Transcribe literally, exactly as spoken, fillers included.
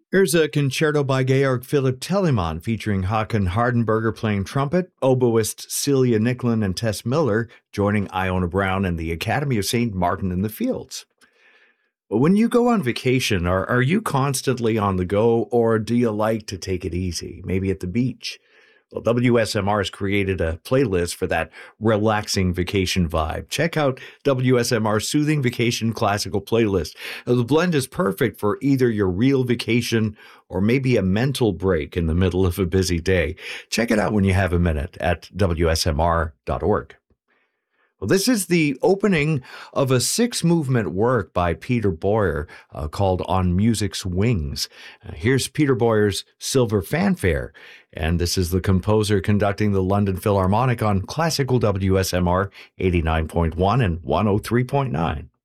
Here's a concerto by Georg Philipp Telemann featuring Håkan Hardenberger playing trumpet, oboist Celia Nicklin and Tess Miller joining Iona Brown and the Academy of Saint Martin in the Fields. When you go on vacation, are, are you constantly on the go, or do you like to take it easy, maybe at the beach? Well, W S M R has created a playlist for that relaxing vacation vibe. Check out W S M R's Soothing Vacation Classical Playlist. The blend is perfect for either your real vacation or maybe a mental break in the middle of a busy day. Check it out when you have a minute at W S M R dot org. Well, this is the opening of a six-movement work by Peter Boyer uh, called On Music's Wings. Uh, here's Peter Boyer's Silver Fanfare, and this is the composer conducting the London Philharmonic on Classical W S M R eighty-nine point one and one oh three point nine.